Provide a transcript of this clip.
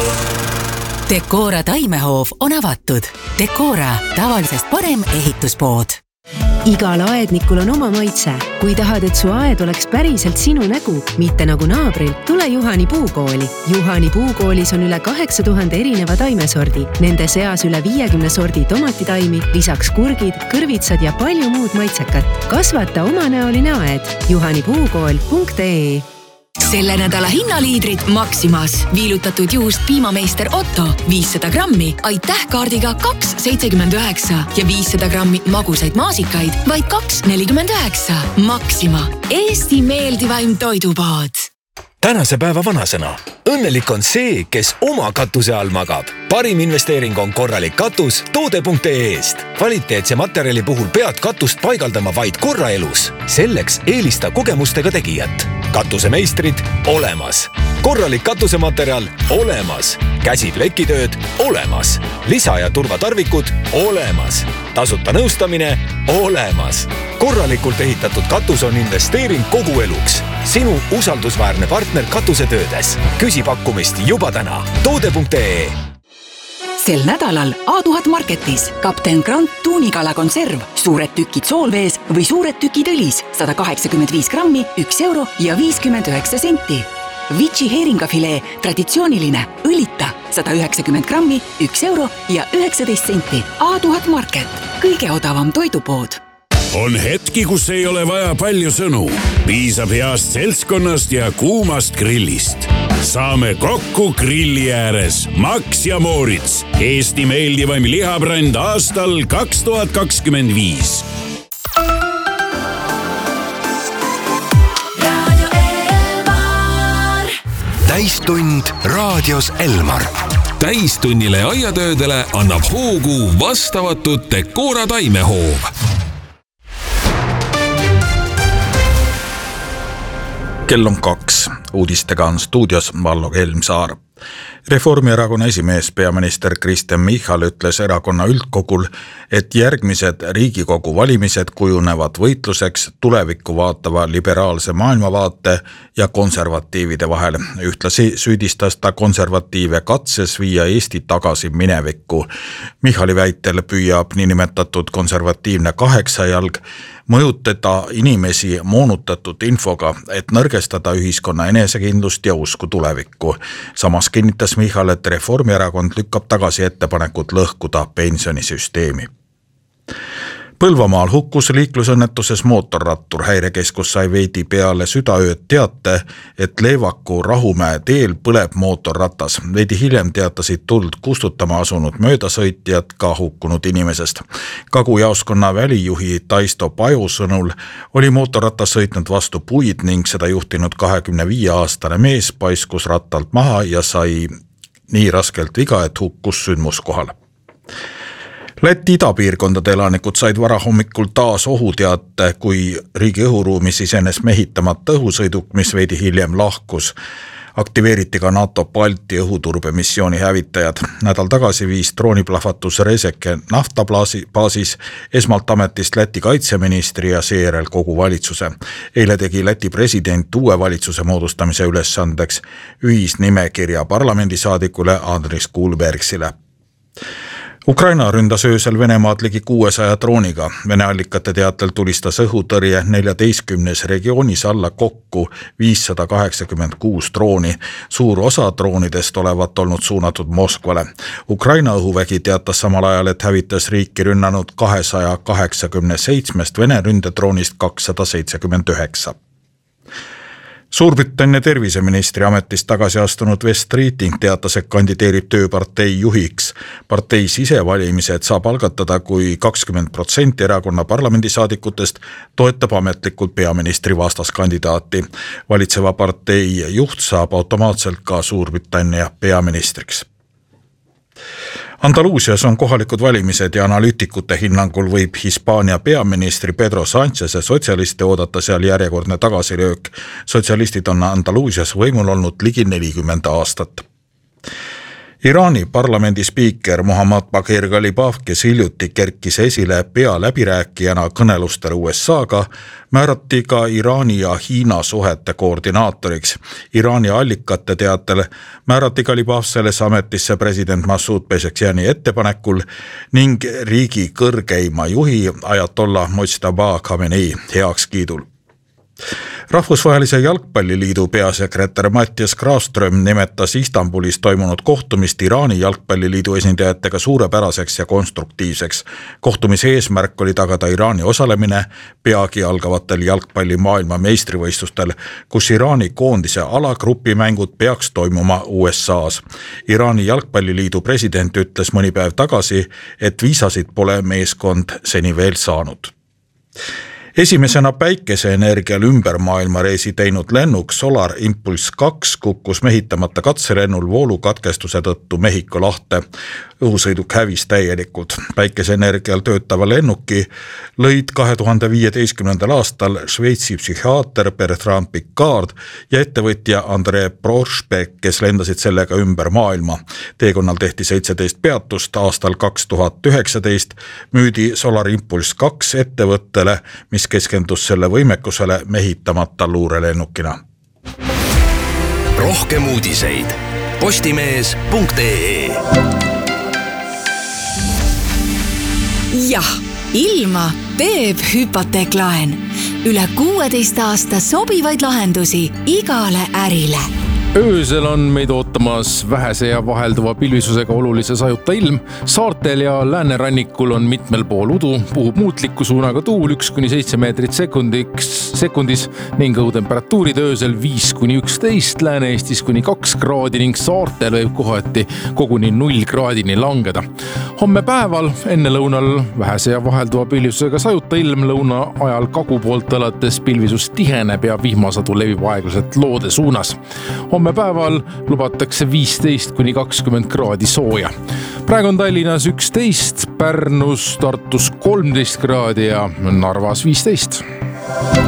Decora taimehoov on avatud. Decora, tavalisest parem ehituspood. Igal aednikul on oma maitse. Kui tahad, et su aed oleks päriselt sinu nägu, mitte nagu naabril, tule Juhani puukooli. Juhani puukoolis on üle 8000 erineva taimesordi. Nende seas üle 50 sordi tomatitaimi, lisaks kurgid, kõrvitsad ja palju muud maitsekat. Kasvata omanäoline aed. juhanipuukool.ee. Selle nädala hinnaliidrid Maximas. Viilutatud juust piimameister Otto 500 grammi, aitäh kaardiga 2,79 ja 500 grammi magusaid maasikaid vaid 2,49. Maxima, Eesti meeldivaim toidupood. Tänase päeva vanasõna. Õnnelik on see, kes oma katuse all magab. Parim investeering on korralik katus toode.ee-st. Kvaliteetse materjali puhul pead katust paigaldama vaid korra elus. Selleks eelista kogemustega tegijat. Katusemeistrid olemas. Korralik katusematerjal olemas. Käsiplekitööd olemas. Lisa- ja turvatarvikud olemas. Tasuta nõustamine olemas. Korralikult ehitatud katus on investeering kogu eluks. Sinu usaldusväärne partner katusetöödes. Küsi pakkumist juba täna. Toode.ee. Sel nädalal A1000 Marketis Kapten Grant tuunikala konserv, suured tükid soolvees või suured tükid õlis, 185 grammi, 1 euro ja 59 senti. Vici heeringafilee, traditsiooniline, õlita, 190 grammi, 1 euro ja 19 senti. A1000 Market, kõige odavam toidupood. On hetki, kus ei ole vaja palju sõnu. Piisab heast seltskonnast ja kuumast grillist. Saame kokku grilli ääres. Max ja Moritz. Eesti meeldivaim lihabränd aastal 2025. Täistund raadios Elmar. Täistunnile ja aiatöödele annab hoogu vastavatud Decora taimehoov. Kell on 2. Uudistega on stuudios Vallo Kelmsaar. Reformierakonna esimees peaminister Kristen Michal ütles erakonna üldkogul, et järgmised Riigikogu valimised kujunevad võitluseks tulevikku vaatava liberaalse maailmavaate ja konservatiivide vahel. Ühtlasi süüdistas ta konservatiive katses viia Eesti tagasi minevikku. Michali väitel püüab niinimetatud konservatiivne kaheksajalg mõjutada inimesi moonutatud infoga, et nõrgestada ühiskonna enesekindlust ja usku tulevikku. Samas kinnitas Michal, et Reformierakond lükkab tagasi ettepanekut lõhkuda pensionisüsteemi. Põlvamaal hukkus liiklusõnnetuses mootorrattur. Häirekeskus sai veidi peale südaööd teate, et Leevaku Rahumäe teel põleb mootorratas. Veidi hiljem teatasid tuld kustutama asunud möödasõitjad ka hukkunud inimesest. Kagu-jaoskonna välijuhi Taisto Paju sõnul oli mootorratas sõitnud vastu puid ning seda juhtinud 25-aastane mees paiskus rattalt maha ja sai nii raskelt viga, et hukkus sündmuskohal. Läti idapiirkondade elanikud said varahommikul taas ohuteate, kui riigi õhuruumis sisenes mehitamata õhusõiduk, mis veidi hiljem lahkus. Aktiveeriti ka NATO Balti õhuturbemissiooni hävitajad. Nädal tagasi viis drooniplahvatus Reseke naftabaasis esmalt ametist Läti kaitseministri ja seejärel kogu valitsuse. Eile tegi Läti president uue valitsuse moodustamise ülesandeks ühisnimekirja parlamendisaadikule Andris Kulbergsile. Ukraina ründas öösel Venemaad ligi 600 drooniga. Vene allikate teatel tulistas õhutõrje 14 regioonis alla kokku 586 drooni. Suur osa droonidest olevat olnud suunatud Moskvale. Ukraina õhuvägi teatas samal ajal, et hävitas riiki rünnanud 287 Vene ründedroonist 279. Suurbritannia terviseministri ametist tagasi astunud West Streeting teatas, et kandideerib tööpartei juhiks. Partei sisevalimised saab algatada, kui 20% erakonna parlamendisaadikutest toetab ametlikult peaministri vastaskandidaati. Valitseva partei juht saab automaatselt ka Suurbritannia peaministriks. Andaluusias on kohalikud valimised ja analüütikute hinnangul võib Hispaania peaministri Pedro Sáncheze sotsialiste oodata seal järjekordne tagasilöök. Sotsialistid on Andaluusias võimul olnud ligi 40 aastat. Iraani parlamendi spiiker Mohammad Baghir Ghalibaf, kes hiljuti kerkis esile pealäbirääkijana kõnelustel USA-ga, määrati ka Iraani ja Hiina suhete koordinaatoriks. Iraani allikate teatel määrati Ghalibaf sellesse ametisse president Masoud Pezeshkiani ettepanekul ning riigi kõrgeima juhi Ayatollah Mojtaba Khamenei heakskiidul. Rahvusvahelise jalgpalliliidu peasekretär Mattias Grafström nimetas Istanbulis toimunud kohtumist Iraani jalgpalliliidu esindajatega suurepäraseks ja konstruktiivseks. Kohtumise eesmärk oli tagada Iraani osalemine peagi algavatel jalgpalli maailma meistrivõistlustel, kus Iraani koondise alagrupimängud peaks toimuma USA's. Iraani jalgpalliliidu president ütles mõni päev tagasi, et viisasid pole meeskond seni veel saanud. Esimesena päikeseenergial ümber maailma reisi teinud lennuk Solar Impulse 2 kukkus mehitamata katselennul voolukatkestuse tõttu Mehhiko lahte. Õhusõiduk hävis täielikult. Päikeseenergial töötava lennuki lõid 2015. aastal Šveitsi psühhiaater Bertrand Piccard ja ettevõtja André Prošbek, kes lendasid sellega ümber maailma. Teekonnal tehti 17 peatust. Aastal 2019 müüdi Solar Impulse 2 ettevõttele, mis keskendus selle võimekusele mehitamata luurelennukina. Rohkem uudiseid postimees.ee. Jah, ilma teeb hüpoteeklaen. Üle 16 aasta sobivaid lahendusi igale ärile. Öösel on meid ootamas vähese ja vahelduva pilvisusega olulise sajuta ilm. Saartel ja läänerannikul on mitmel pool udu, puhub muutliku suunaga tuul 1-7 meetrit sekundis ning õhutemperatuurid öösel 5-11, Lääne-Eestis kuni 2 kraadi ning saartel võib kohati koguni 0 kraadini langeda. Homme päeval enne lõunal vähese ja vahelduva pilvisusega sajuta ilm, lõuna ajal kagu poolt alates pilvisus tiheneb ja vihmasadu levib aeglaselt loode suunas. Homme päeval lubatakse 15-20 kraadi sooja. Praegu on Tallinnas 11, Pärnus, Tartus 13 kraadi ja Narvas 15.